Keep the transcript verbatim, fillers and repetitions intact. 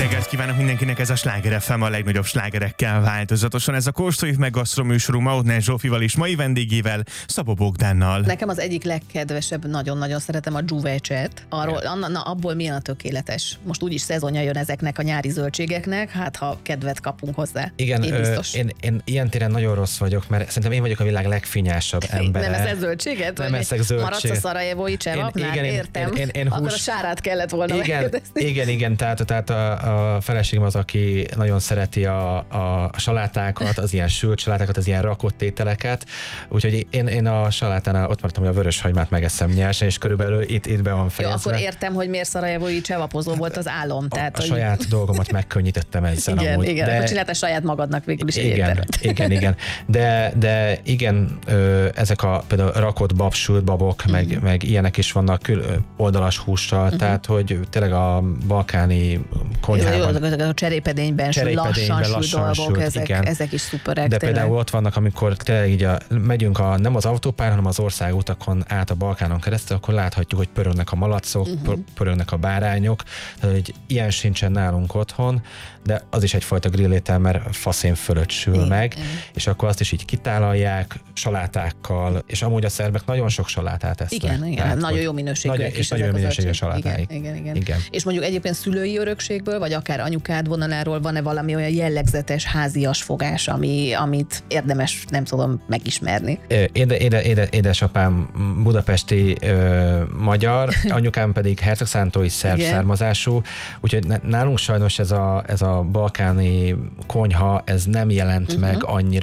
reggelt kívánok mindenkinek, ez a Sláger ef em a legnagyobb slágerekkel változatosan. Ez a Kóstoljuk meg gasztroműsorú Mautner Zsófival és mai vendégével, Szabó Bogdánnal. Nekem az egyik legkedvesebb, nagyon-nagyon szeretem a dzsuvecset. Arról, na, na, abból milyen a tökéletes. Most úgyis szezonja jön ezeknek a nyári zöldségeknek, hát ha kedvet kapunk hozzá. Igen, én, ö, én, én ilyen téren nagyon rossz vagyok, mert szerintem én vagyok a világ legfinnyásabb embere. Nem eszed zöldséget? Nem eszek zöldséget. Maradsz a szarajevói csevapnál? Igen, értem. Én, én, én Akkor hús... a sárát kellett volna igen, megkérdezni. igen, igen, tehát, tehát a, a feleségem az, aki nagyon szereti a, a salátákat, az ilyen sült salátákat, az ilyen rakott ételeket, úgyhogy én, én a salátánál ott maradtam, hogy a vöröshagymát megeszem nyersen, és körülbelül itt, itt be van fejezve. Jó, akkor értem, hogy miért szarajevói csevapozó volt az álom. Tehát, a, a hogy... saját dolgomat megkönnyítettem ezzel igen, amúgy. igen, de... akkor csináltál saját magadnak végül is. Igen, igen, igen. De, de igen, ö, ezek a például rakott bab, sült babok, uh-huh. meg, meg ilyenek is vannak kül, oldalas hússal, uh-huh. tehát hogy tényleg a balkáni konyhában. Jó, a cserépedényben, cserépedényben lassan, lassan sült dolgok, sült, ezek, ezek is szuperek. De tényleg. például ott vannak, amikor tényleg így a, megyünk a, nem az autópályán, hanem az országutakon át a Balkánon keresztül, akkor láthatjuk, hogy pörögnek a malacok, uh-huh. pörögnek a bárányok, tehát hogy ilyen sincsen nálunk otthon, de az is egyfajta grillétel, mert faszén fölött sül igen, meg, igen. És akkor azt is így kitálalják salátákkal, és amúgy a szerbek nagyon sok salátát esznek. Igen, igen, tehát, nagyon jó minőségű. Nagy, és nagyon jó minőségű salátáik. Igen, igen, igen. igen. És mondjuk egyébként szülői örökségből, vagy akár anyukád vonaláról van-e valami olyan jellegzetes házias fogás, ami, amit érdemes, nem tudom, megismerni? Éde, éde, éde, édesapám budapesti ö, magyar, anyukám pedig hercegszántói szerb igen. származású, úgyhogy nálunk sajnos ez a, ez a balkáni konyha, ez nem jelent uh-huh. meg annyira